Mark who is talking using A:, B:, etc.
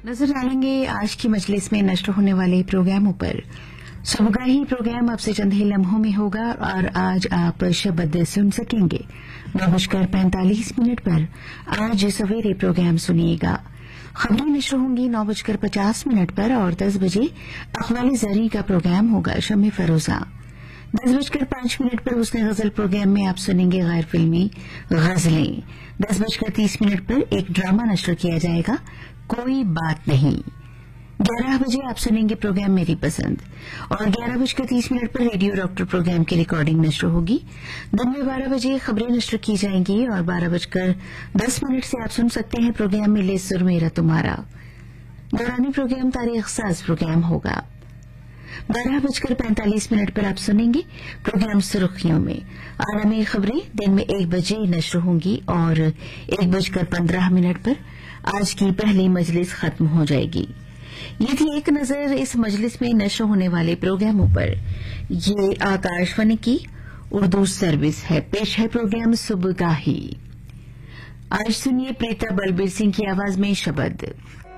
A: नजर डालेंगे आज की मजलिस में नष्ट होने वाले प्रोग्रामों पर। सुबगाही प्रोग्राम अब से चंद ही लम्हों में होगा और आज आप शब्द सुन सकेंगे 9:45 पर। आज सवेरे प्रोग्राम सुनिएगा। खबरें नष्ट होंगी 9:50 पर और 10 बजे अखबार ज़री का प्रोग्राम होगा शम्मे फरोजा। 10:05 पर उसने गजल प्रोग्राम में आप सुनेंगे गैर फिल्मी गजलें। 10:30 पर एक ड्रामा नष्ट किया जाएगा कोई बात नहीं। 11 बजे आप सुनेंगे प्रोग्राम मेरी पसंद और 11:30 पर रेडियो डॉक्टर प्रोग्राम की रिकॉर्डिंग नष्ट होगी। दिन में 12 बजे खबरें नष्ट की जाएंगी और 12:10 से आप सुन सकते हैं प्रोग्राम मिले सुर मेरा तुम्हारा। दौरानी प्रोग्राम तारीख साज प्रोग्राम होगा। 12:45 पर आप सुनेंगे प्रोग्राम सुर्खियों में। आलमी खबरें दिन में 1 बजे नष्ट होंगी और 1:15 पर आज की पहली मजलिस खत्म हो जाएगी। ये थी एक नजर इस मजलिस में नष्ट होने वाले प्रोग्रामों पर। ये आकाशवाणी की उर्दू सर्विस है। पेश है प्रोग्राम सुबगाही। आज सुनिए प्रीता बलबीर सिंह की आवाज में शब्द।